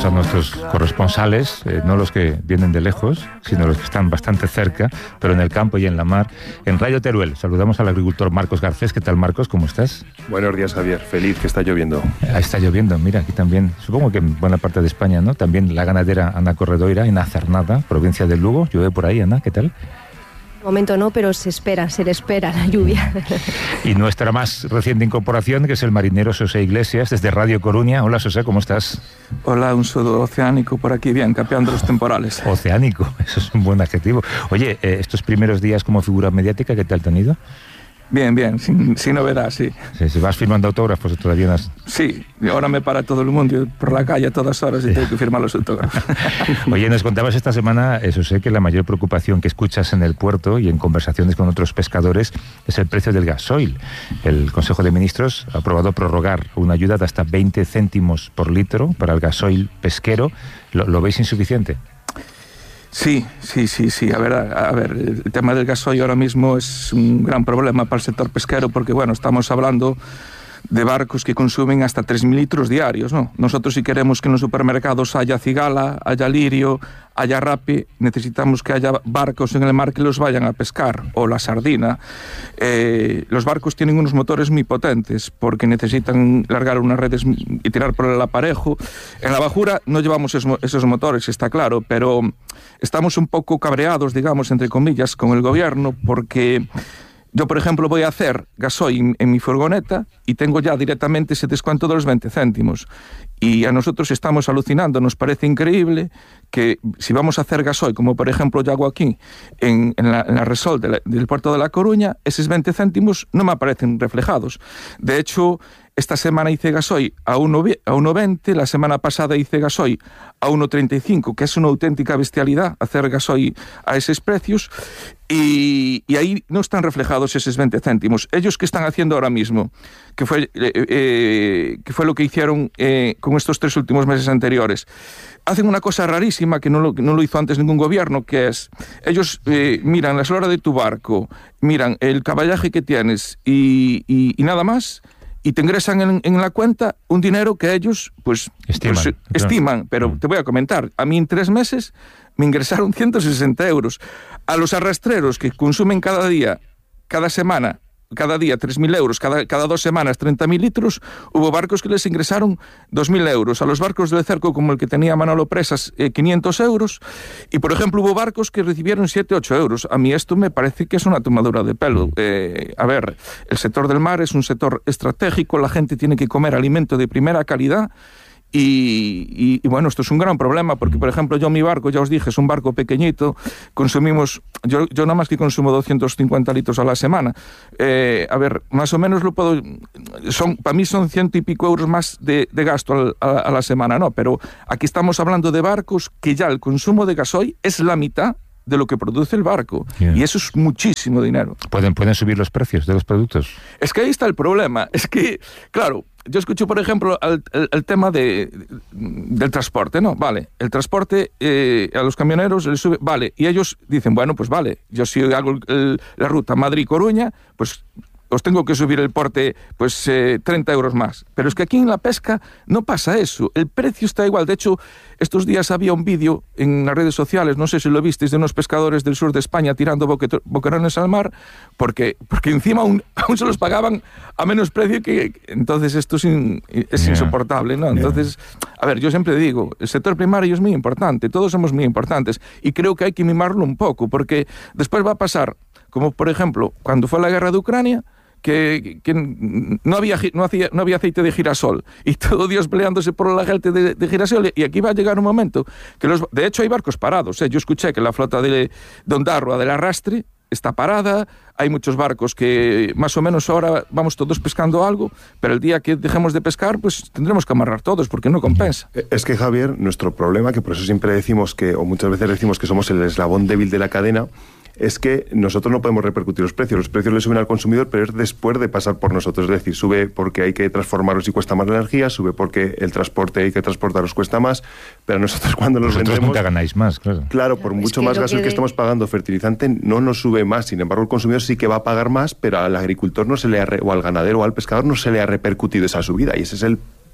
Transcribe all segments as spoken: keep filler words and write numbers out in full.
a nuestros corresponsales, eh, no los que vienen de lejos, sino los que están bastante cerca, pero en el campo y en la mar. En Radio Teruel saludamos al agricultor Marcos Garcés. ¿Qué tal, Marcos? ¿Cómo estás? Buenos días, Javier. Feliz que está lloviendo. Ah, está lloviendo, mira, aquí también. Supongo que en buena parte de España, ¿no? También la ganadera Ana Corredoira, en Azarnada, provincia de Lugo. Llueve por ahí, Ana, ¿qué tal? De momento no, pero se espera, se le espera la lluvia. Y nuestra más reciente incorporación, que es el marinero José Iglesias, desde Radio Coruña. Hola, José, ¿cómo estás? Hola, un saludo oceánico por aquí, bien, capeando los temporales. Oceánico, eso es un buen adjetivo. Oye, eh, estos primeros días como figura mediática, ¿qué tal te han ido? Bien, bien, sin, sin novedad, sí. sí. Si vas firmando autógrafos, todavía no has... Sí, ahora me para todo el mundo por la calle a todas horas y tengo que firmar los autógrafos. Oye, nos contabas esta semana, eso sé, que la mayor preocupación que escuchas en el puerto y en conversaciones con otros pescadores es el precio del gasoil. El Consejo de Ministros ha aprobado prorrogar una ayuda de hasta veinte céntimos por litro para el gasoil pesquero. ¿Lo, lo veis insuficiente? Sí, sí, sí, sí. A ver, a, a ver, el tema del gasoil ahora mismo es un gran problema para el sector pesquero porque, bueno, estamos hablando de barcos que consumen hasta tres mil litros diarios, ¿no? Nosotros, si queremos que en los supermercados haya cigala, haya lirio, haya rape, necesitamos que haya barcos en el mar que los vayan a pescar, o la sardina. Eh, los barcos tienen unos motores muy potentes porque necesitan largar unas redes y tirar por el aparejo. En la bajura no llevamos esos, esos motores, está claro, pero estamos un poco cabreados, digamos, entre comillas, con el gobierno porque... Yo, por ejemplo, voy a hacer gasoil en mi furgoneta y tengo ya directamente ese descuento de los veinte céntimos. Y a nosotros estamos alucinando, nos parece increíble que si vamos a hacer gasoil, como por ejemplo yo hago aquí, en, en, la, en la Resol de la, del puerto de La Coruña, esos veinte céntimos no me aparecen reflejados. De hecho, esta semana hice gasoil a uno veinte, la semana pasada hice gasoil a uno treinta y cinco, que es una auténtica bestialidad hacer gasoil a esos precios, y, y ahí no están reflejados esos veinte céntimos. Ellos, ¿qué están haciendo ahora mismo? Que fue, eh, eh, que fue lo que hicieron eh, con estos tres últimos meses anteriores. Hacen una cosa rarísima que no lo, no lo hizo antes ningún gobierno, que es, ellos eh, miran la eslora de tu barco, miran el caballaje que tienes y, y, y nada más, y te ingresan en, en la cuenta un dinero que ellos pues estiman, pues, estiman. Pero mm. te voy a comentar, a mí en tres meses me ingresaron ciento sesenta euros. A los arrastreros que consumen cada día, cada semana, cada día tres mil euros, cada, cada dos semanas treinta mil litros, hubo barcos que les ingresaron dos mil euros. A los barcos de cerco, como el que tenía Manolo Presas, eh, quinientos euros. Y, por ejemplo, hubo barcos que recibieron siete, ocho euros. A mí esto me parece que es una tomadura de pelo. Eh, a ver, el sector del mar es un sector estratégico, la gente tiene que comer alimento de primera calidad. Y, y, y bueno, esto es un gran problema porque, por ejemplo, yo mi barco, ya os dije, es un barco pequeñito, consumimos, yo, yo nada más que consumo doscientos cincuenta litros a la semana. Eh, a ver, más o menos lo puedo, son, para mí son ciento y pico euros más de, de gasto al, a, a la semana, ¿no? Pero aquí estamos hablando de barcos que ya el consumo de gasoil es la mitad de lo que produce el barco. Yeah. Y eso es muchísimo dinero. ¿Pueden, ¿Pueden subir los precios de los productos? Es que ahí está el problema. Es que, claro, yo escucho, por ejemplo, el, el, el tema de, del transporte, ¿no? Vale, el transporte eh, a los camioneros les sube, vale, y ellos dicen, bueno, pues vale, yo si hago el, la ruta Madrid-Coruña, pues os tengo que subir el porte pues eh, treinta euros más. Pero es que aquí en la pesca no pasa eso. El precio está igual. De hecho, estos días había un vídeo en las redes sociales, no sé si lo visteis, de unos pescadores del sur de España tirando boquet- boquerones al mar, porque, porque encima aún, aún se los pagaban a menos precio que... Entonces esto es, in, es yeah. insoportable, ¿no? Entonces, yeah. a ver, yo siempre digo, el sector primario es muy importante, todos somos muy importantes, y creo que hay que mimarlo un poco, porque después va a pasar, como por ejemplo, cuando fue la guerra de Ucrania, Que, que no, había, no, hacía, no había aceite de girasol y todo Dios peleándose por el aceite de, de girasol, y aquí va a llegar un momento que los, de hecho hay barcos parados, ¿eh? Yo escuché que la flota de, de Ondarroa del arrastre está parada, hay muchos barcos que más o menos ahora vamos todos pescando algo, pero el día que dejemos de pescar pues tendremos que amarrar todos porque no compensa. Es que, Javier, nuestro problema, que por eso siempre decimos que, o muchas veces decimos que somos el eslabón débil de la cadena, es que nosotros no podemos repercutir los precios. Los precios le suben al consumidor, pero es después de pasar por nosotros. Es decir, sube porque hay que transformarlos y cuesta más la energía, sube porque el transporte hay que transportarlos cuesta más, pero nosotros cuando los Vosotros vendemos... nunca ganáis más, claro. Claro, por claro, mucho es que más gasoil que, que estamos pagando fertilizante, no nos sube más. Sin embargo, el consumidor sí que va a pagar más, pero al agricultor no se le ha re... o al ganadero o al pescador no se le ha repercutido esa subida, y ese es el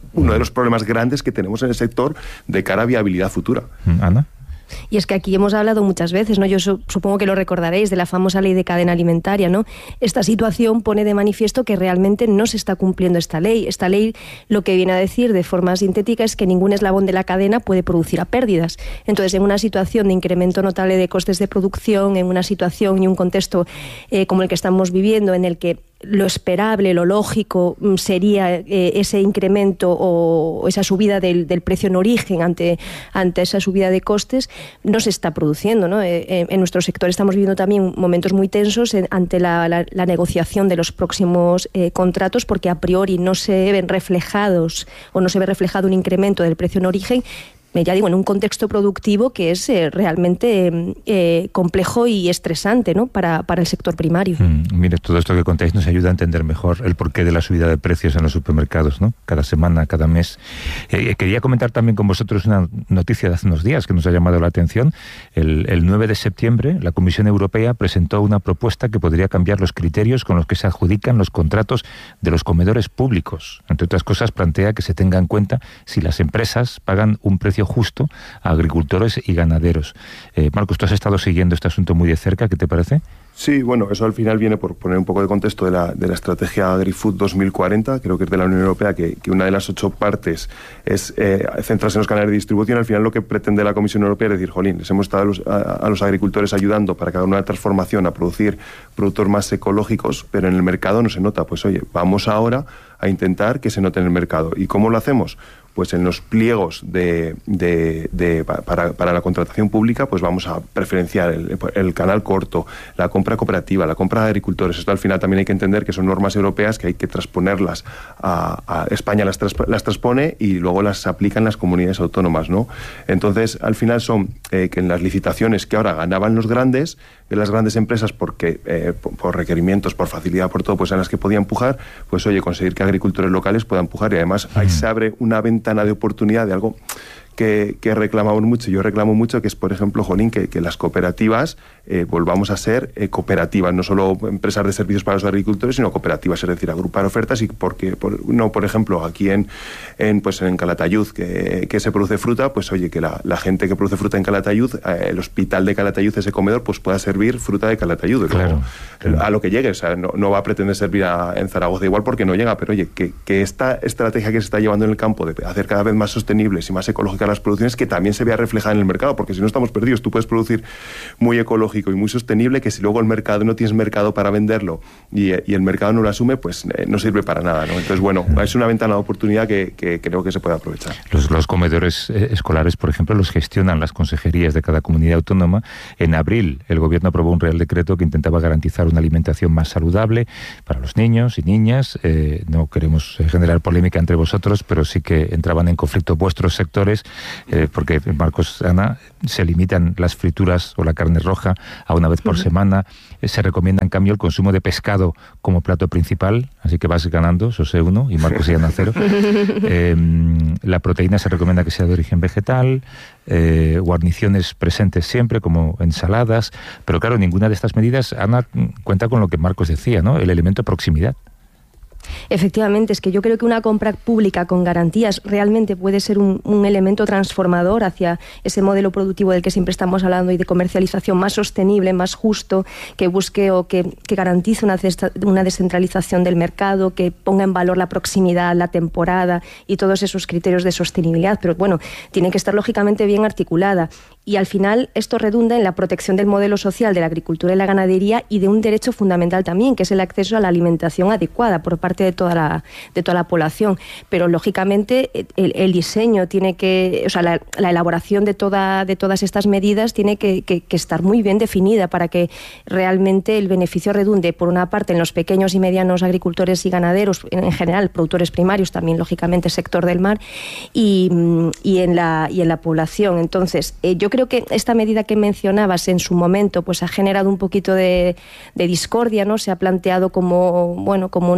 uno de los problemas grandes que tenemos en el sector de cara a viabilidad futura. Ana. Y es que aquí hemos hablado muchas veces, ¿no? Yo supongo que lo recordaréis, de la famosa ley de cadena alimentaria, ¿no? Esta situación pone de manifiesto que realmente no se está cumpliendo esta ley. Esta ley lo que viene a decir de forma sintética es que ningún eslabón de la cadena puede producir a pérdidas. Entonces, en una situación de incremento notable de costes de producción, en una situación y un contexto eh, como el que estamos viviendo, en el que lo esperable, lo lógico sería eh, ese incremento o esa subida del, del precio en origen ante, ante esa subida de costes, no se está produciendo, ¿no? Eh, en nuestro sector estamos viviendo también momentos muy tensos en, ante la, la, la negociación de los próximos eh, contratos, porque a priori no se ven reflejados o no se ve reflejado un incremento del precio en origen, ya digo, en un contexto productivo que es eh, realmente eh, complejo y estresante, ¿no? para, para el sector primario. Mm, mire, todo esto que contáis nos ayuda a entender mejor el porqué de la subida de precios en los supermercados, ¿no? Cada semana, cada mes. Eh, quería comentar también con vosotros una noticia de hace unos días que nos ha llamado la atención. El, el nueve de septiembre, la Comisión Europea presentó una propuesta que podría cambiar los criterios con los que se adjudican los contratos de los comedores públicos. Entre otras cosas, plantea que se tenga en cuenta si las empresas pagan un precio justo a agricultores y ganaderos. Eh, Marcos, tú has estado siguiendo este asunto muy de cerca, ¿qué te parece? Sí, bueno, eso al final viene por poner un poco de contexto de la, de la estrategia AgriFood dos mil cuarenta, creo que es de la Unión Europea, que, que una de las ocho partes es eh, centrarse en los canales de distribución. Al final lo que pretende la Comisión Europea es decir, jolín, les hemos estado a los, a, a los agricultores ayudando para que hagan una transformación a producir productos más ecológicos, pero en el mercado no se nota. Pues oye, vamos ahora a intentar que se note en el mercado. ¿Y cómo lo hacemos? Pues en los pliegos de, de, de, para, para la contratación pública, pues vamos a preferenciar el, el canal corto, la compra cooperativa, la compra de agricultores. Esto al final también hay que entender que son normas europeas que hay que transponerlas a, a España, las, trans, las transpone y luego las aplican las comunidades autónomas, ¿no? Entonces, al final son eh, que en las licitaciones que ahora ganaban los grandes, que las grandes empresas, porque eh, por, por requerimientos, por facilidad, por todo, pues en las que podían empujar, pues oye, conseguir que agricultores locales puedan empujar y además ahí se abre una ventana de oportunidad de algo que, que reclamamos mucho, yo reclamo mucho, que es, por ejemplo, Jolín, que, que las cooperativas eh, volvamos a ser eh, cooperativas, no solo empresas de servicios para los agricultores, sino cooperativas, es decir, agrupar ofertas y porque, por, no, por ejemplo, aquí en, en, pues en Calatayud, que, que se produce fruta, pues oye, que la, la gente que produce fruta en Calatayud, eh, el hospital de Calatayud, ese comedor, pues pueda servir fruta de Calatayud, claro, luego, claro. a lo que llegue, o sea, no, no va a pretender servir a, en Zaragoza igual porque no llega, pero oye, que, que esta estrategia que se está llevando en el campo de hacer cada vez más sostenibles y más ecológicas las producciones, que también se vea reflejada en el mercado, porque si no estamos perdidos. Tú puedes producir muy ecológico y muy sostenible, que si luego el mercado no tienes mercado para venderlo y, y el mercado no lo asume, pues eh, no sirve para nada, ¿no? Entonces, bueno, es una ventana de oportunidad que, que creo que se puede aprovechar. Los, los comedores eh, escolares, por ejemplo, los gestionan las consejerías de cada comunidad autónoma. En abril, el gobierno aprobó un real decreto que intentaba garantizar una alimentación más saludable para los niños y niñas. Eh, no queremos generar polémica entre vosotros, pero sí que entraban en conflicto vuestros sectores, eh, porque, Marcos, Ana, se limitan las frituras o la carne roja a una vez por uh-huh. semana. Eh, se recomienda, en cambio, el consumo de pescado como plato principal, así que vas ganando, José uno y Marcos y Ana cero. Eh, la proteína se recomienda que sea de origen vegetal, eh, guarniciones presentes siempre, como ensaladas, pero claro, ninguna de estas medidas, Ana, cuenta con lo que Marcos decía, ¿no? El elemento proximidad. Efectivamente, es que yo creo que una compra pública con garantías realmente puede ser un, un elemento transformador hacia ese modelo productivo del que siempre estamos hablando y de comercialización más sostenible, más justo, que busque o que, que garantice una, una descentralización del mercado, que ponga en valor la proximidad, la temporada y todos esos criterios de sostenibilidad. Pero bueno, tiene que estar lógicamente bien articulada. Y al final esto redunda en la protección del modelo social de la agricultura y la ganadería y de un derecho fundamental también, que es el acceso a la alimentación adecuada por parte de toda la, de toda la población. Pero lógicamente el, el diseño tiene que, o sea, la, la elaboración de, toda, de todas estas medidas tiene que, que, que estar muy bien definida para que realmente el beneficio redunde, por una parte, en los pequeños y medianos agricultores y ganaderos, en general, productores primarios, también lógicamente sector del mar, y, y, en, la, y en la población. Entonces, eh, yo creo que esta medida que mencionabas en su momento pues ha generado un poquito de, de discordia, ¿no? Se ha planteado como, bueno, como una imposición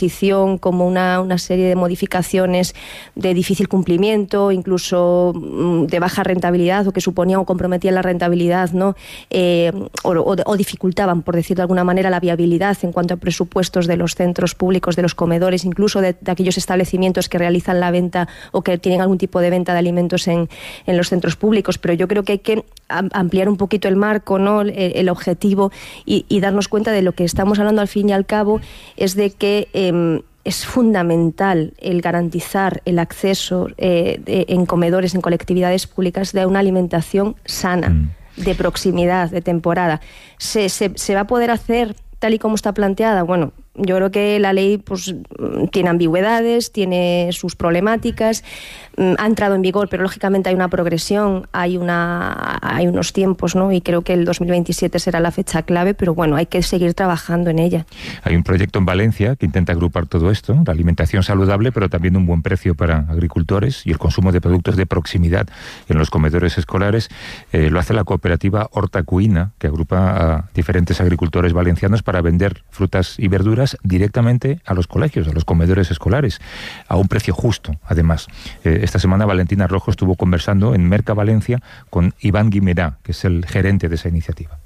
oposición como una, una serie de modificaciones de difícil cumplimiento, incluso de baja rentabilidad, o que suponían o comprometían la rentabilidad, ¿no? Eh, o, o, o dificultaban, por decir de alguna manera, la viabilidad en cuanto a presupuestos de los centros públicos, de los comedores, incluso de, de aquellos establecimientos que realizan la venta o que tienen algún tipo de venta de alimentos en, en los centros públicos. Pero yo creo que hay que ampliar un poquito el marco, ¿no? el, el objetivo y, y darnos cuenta de lo que estamos hablando al fin y al cabo, es de que eh, es fundamental el garantizar el acceso eh, de, en comedores, en colectividades públicas, de una alimentación sana, mm. de proximidad, de temporada. ¿Se, se, se va a poder hacer tal y como está planteada? Bueno, yo creo que la ley pues tiene ambigüedades, tiene sus problemáticas, ha entrado en vigor, pero lógicamente hay una progresión, hay una hay unos tiempos, ¿no? Y creo que el dos mil veintisiete será la fecha clave, pero bueno, hay que seguir trabajando en ella. Hay un proyecto en Valencia que intenta agrupar todo esto, la alimentación saludable, pero también un buen precio para agricultores y el consumo de productos de proximidad en los comedores escolares. Eh, lo hace la cooperativa Horta Cuina, que agrupa a diferentes agricultores valencianos para vender frutas y verduras directamente a los colegios, a los comedores escolares, a un precio justo, además. Eh, esta semana Valentina Rojo estuvo conversando en Merca Valencia con Iván Guimerá, que es el gerente de esa iniciativa.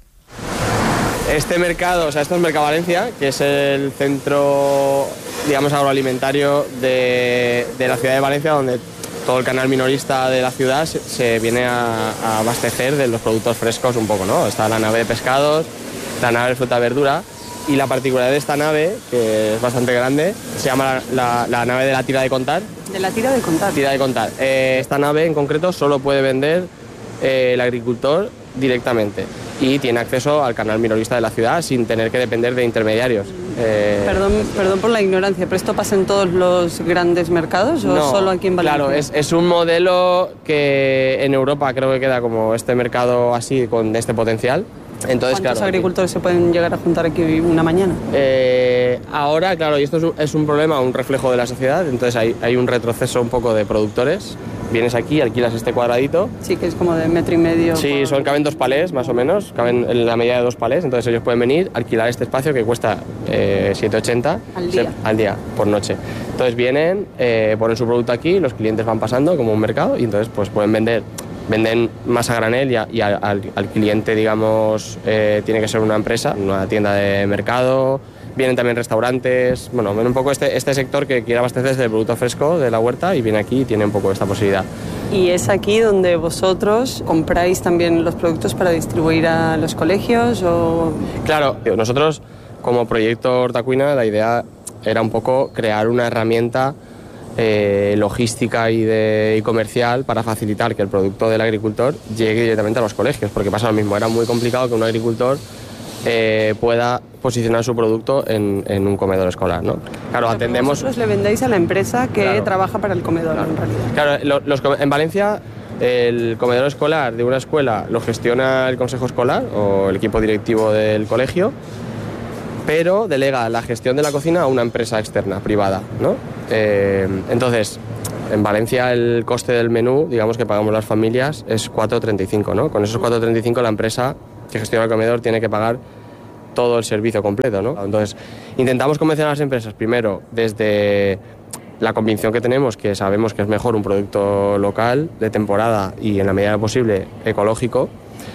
Este mercado, o sea, esto es Merca Valencia, que es el centro, digamos, agroalimentario de, de la ciudad de Valencia, donde todo el canal minorista de la ciudad se, se viene a, a abastecer de los productos frescos un poco, ¿no? Está la nave de pescados, la nave de fruta y verdura. Y la particularidad de esta nave, que es bastante grande, se llama la, la, la nave de la tira de contar. ¿De la tira de contar? Tira de contar. Eh, esta nave en concreto solo puede vender eh, el agricultor directamente y tiene acceso al canal minorista de la ciudad sin tener que depender de intermediarios. Eh, perdón, perdón por la ignorancia, ¿pero esto pasa en todos los grandes mercados o no, solo aquí en Valencia? Claro, es, es un modelo que en Europa creo que queda como este mercado así, con este potencial. Entonces, ¿cuántos claro, agricultores se pueden llegar a juntar aquí una mañana? Eh, ahora, claro, y esto es un, es un problema, un reflejo de la sociedad, entonces hay, hay un retroceso un poco de productores. Vienes aquí, alquilas este cuadradito. Sí, que es como de metro y medio. Sí, por... son, caben dos palés, más o menos, caben en la medida de dos palés, entonces ellos pueden venir, alquilar este espacio que cuesta eh, siete ochenta al día. Se, al día, por noche. Entonces vienen, eh, ponen su producto aquí, los clientes van pasando como un mercado y entonces pues pueden vender. Venden más a granel y, a, y al, al, al cliente, digamos, eh, tiene que ser una empresa, una tienda de mercado. Vienen también restaurantes, bueno, ven un poco este, este sector que quiere abastecerse del producto fresco de la huerta y viene aquí y tiene un poco esta posibilidad. ¿Y es aquí donde vosotros compráis también los productos para distribuir a los colegios? O... Claro, nosotros como proyecto Horta Cuina la idea era un poco crear una herramienta Eh, logística y, de, y comercial para facilitar que el producto del agricultor llegue directamente a los colegios, porque pasa lo mismo, era muy complicado que un agricultor eh, pueda posicionar su producto en, en un comedor escolar, ¿no? Claro, pero atendemos... vosotros le vendéis a la empresa que claro, trabaja para el comedor, claro, en realidad. Claro, lo, los, en Valencia el comedor escolar de una escuela lo gestiona el consejo escolar o el equipo directivo del colegio, pero delega la gestión de la cocina a una empresa externa, privada, ¿no? Eh, entonces, en Valencia el coste del menú, digamos que pagamos las familias, es cuatro treinta y cinco, ¿no? Con esos cuatro treinta y cinco la empresa que gestiona el comedor tiene que pagar todo el servicio completo, ¿no? Entonces, intentamos convencer a las empresas, primero, desde la convicción que tenemos, que sabemos que es mejor un producto local, de temporada y en la medida posible ecológico.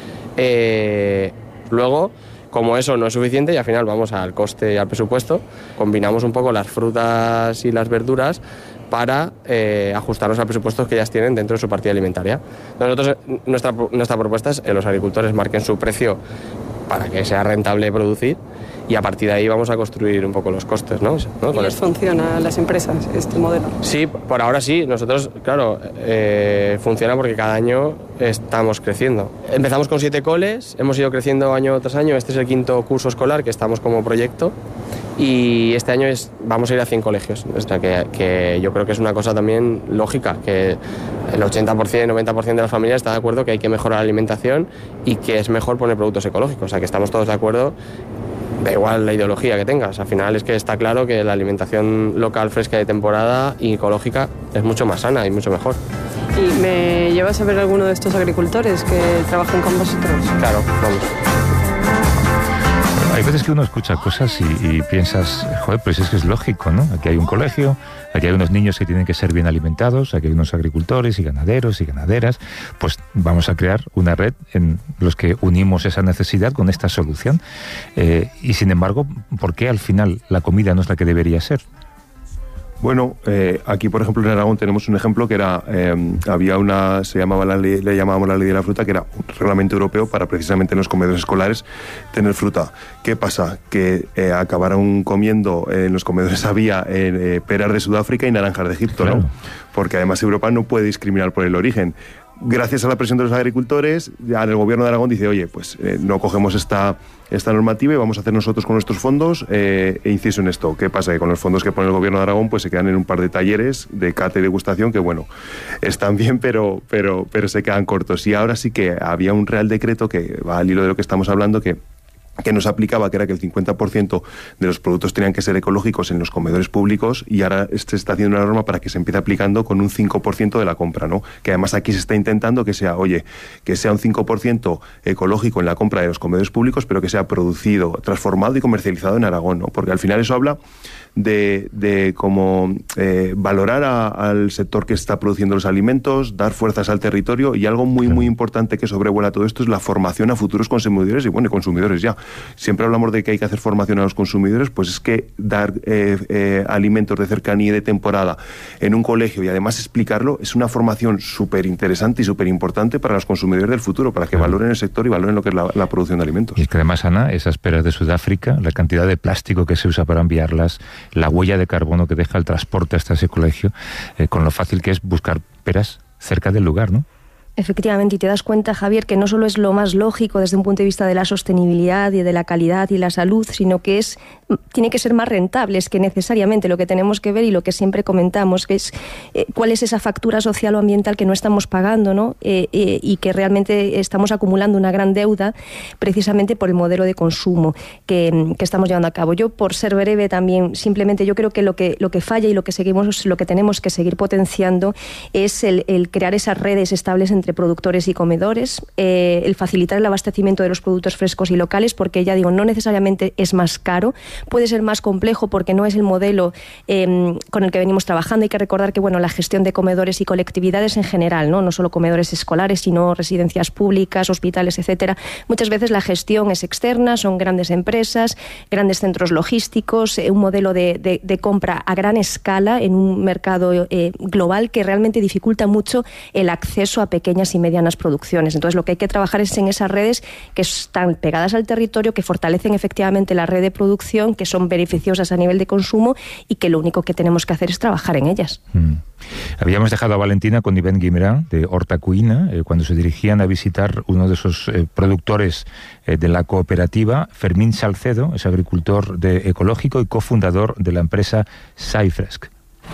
Eh, luego, como eso no es suficiente y al final vamos al coste y al presupuesto, combinamos un poco las frutas y las verduras para eh, ajustarnos a presupuestos que ellas tienen dentro de su partida alimentaria. Nosotros, nuestra, nuestra propuesta es que los agricultores marquen su precio para que sea rentable producir y a partir de ahí vamos a construir un poco los costes, ¿no? ¿No? ¿Y les funciona a las empresas este modelo? Sí, por ahora sí. Nosotros, claro, eh, funciona porque cada año estamos creciendo. Empezamos con siete coles, hemos ido creciendo año tras año. Este es el quinto curso escolar que estamos como proyecto y este año es, vamos a ir a cien colegios. O sea, que, que yo creo que es una cosa también lógica, que el ochenta por ciento, noventa por ciento de las familias está de acuerdo que hay que mejorar la alimentación y que es mejor poner productos ecológicos. O sea, que estamos todos de acuerdo. Da igual la ideología que tengas, al final es que está claro que la alimentación local, fresca de temporada y ecológica es mucho más sana y mucho mejor. ¿Y me llevas a ver alguno de estos agricultores que trabajan con vosotros? Claro, vamos. Hay veces que uno escucha cosas y, y piensas, joder, pues es que es lógico, ¿no? Aquí hay un colegio, aquí hay unos niños que tienen que ser bien alimentados, aquí hay unos agricultores y ganaderos y ganaderas, pues vamos a crear una red en los que unimos esa necesidad con esta solución. Eh, y sin embargo, ¿por qué al final la comida no es la que debería ser? Bueno, eh, aquí por ejemplo en Aragón tenemos un ejemplo que era, eh, había una, se llamaba la ley, le llamábamos la ley de la fruta, que era un reglamento europeo para precisamente en los comedores escolares tener fruta. ¿Qué pasa? Que eh, acabaron comiendo, eh, en los comedores había eh, peras de Sudáfrica y naranjas de Egipto, claro, ¿no? Porque además Europa no puede discriminar por el origen. Gracias a la presión de los agricultores, ya el gobierno de Aragón dice, oye, pues eh, no cogemos esta, esta normativa y vamos a hacer nosotros con nuestros fondos eh, e inciso en esto. ¿Qué pasa? Que con los fondos que pone el gobierno de Aragón pues se quedan en un par de talleres de cata y degustación que, bueno, están bien, pero, pero, pero se quedan cortos. Y ahora sí que había un real decreto que va al hilo de lo que estamos hablando, que que nos aplicaba, que era que el cincuenta por ciento de los productos tenían que ser ecológicos en los comedores públicos, y ahora se está haciendo una norma para que se empiece aplicando con un cinco por ciento de la compra, ¿no? Que además aquí se está intentando que sea, oye, que sea un cinco por ciento ecológico en la compra de los comedores públicos, pero que sea producido, transformado y comercializado en Aragón, ¿no? Porque al final eso habla de, de cómo eh, valorar a, al sector que está produciendo los alimentos, dar fuerzas al territorio, y algo muy, muy importante que sobrevuela todo esto es la formación a futuros consumidores y, bueno, consumidores ya. Siempre hablamos de que hay que hacer formación a los consumidores, pues es que dar eh, eh, alimentos de cercanía y de temporada en un colegio y además explicarlo es una formación súper interesante y súper importante para los consumidores del futuro, para que claro. valoren el sector y valoren lo que es la, la producción de alimentos. Y es que además, Ana, esas peras de Sudáfrica, la cantidad de plástico que se usa para enviarlas, la huella de carbono que deja el transporte hasta ese colegio, eh, con lo fácil que es buscar peras cerca del lugar, ¿no? Efectivamente, y te das cuenta, Javier, que no solo es lo más lógico desde un punto de vista de la sostenibilidad y de la calidad y la salud, sino que es tiene que ser más rentable. Es que necesariamente lo que tenemos que ver, y lo que siempre comentamos, que es eh, cuál es esa factura social o ambiental que no estamos pagando, ¿no? Eh, eh, y que realmente estamos acumulando una gran deuda precisamente por el modelo de consumo que, que estamos llevando a cabo. Yo, por ser breve también, simplemente yo creo que lo que, lo que falla y lo que seguimos, lo que tenemos que seguir potenciando es el, el crear esas redes estables entre productores y comedores, eh, el facilitar el abastecimiento de los productos frescos y locales, porque ya digo, no necesariamente es más caro, puede ser más complejo porque no es el modelo eh, con el que venimos trabajando. Hay que recordar que, bueno, la gestión de comedores y colectividades en general, no, no solo comedores escolares, sino residencias públicas, hospitales, etcétera. Muchas veces la gestión es externa, son grandes empresas, grandes centros logísticos, eh, un modelo de, de, de compra a gran escala en un mercado eh, global que realmente dificulta mucho el acceso a pequeñas y medianas producciones. Entonces, lo que hay que trabajar es en esas redes que están pegadas al territorio, que fortalecen efectivamente la red de producción, que son beneficiosas a nivel de consumo, y que lo único que tenemos que hacer es trabajar en ellas. Mm. Habíamos dejado a Valentina con Iván Guimerá, de Horta Cuina, eh, cuando se dirigían a visitar uno de esos eh, productores eh, de la cooperativa. Fermín Salcedo es agricultor de ecológico y cofundador de la empresa SciFresk.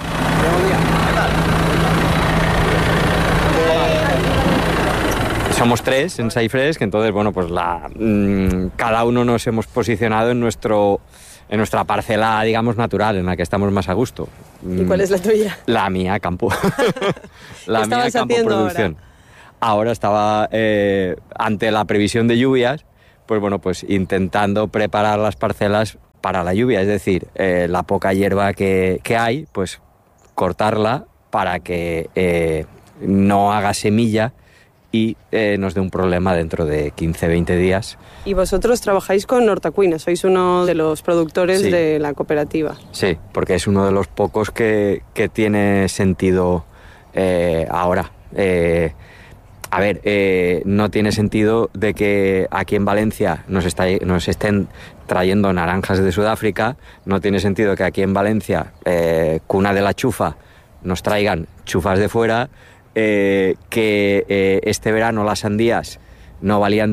Somos tres en SciFresk, entonces, bueno, pues la, mmm, cada uno nos hemos posicionado en nuestro en nuestra parcela, digamos, natural, en la que estamos más a gusto. ¿Y cuál es la tuya? La mía, campo. La ¿Qué mía, campo, producción. Ahora, ahora estaba, eh, ante la previsión de lluvias, pues bueno, pues intentando preparar las parcelas para la lluvia, es decir, eh, la poca hierba que, que hay, pues cortarla para que eh, no haga semilla y eh, nos dé un problema dentro de quince a veinte días. Y vosotros trabajáis con Horta Cuina, sois uno de los productores sí. de la cooperativa. Sí, porque es uno de los pocos que, que tiene sentido eh, ahora. Eh, a ver, eh, no tiene sentido de que aquí en Valencia nos, está, nos estén trayendo naranjas de Sudáfrica, no tiene sentido que aquí en Valencia, eh, cuna de la chufa, nos traigan chufas de fuera, Eh, que eh, este verano las sandías no valían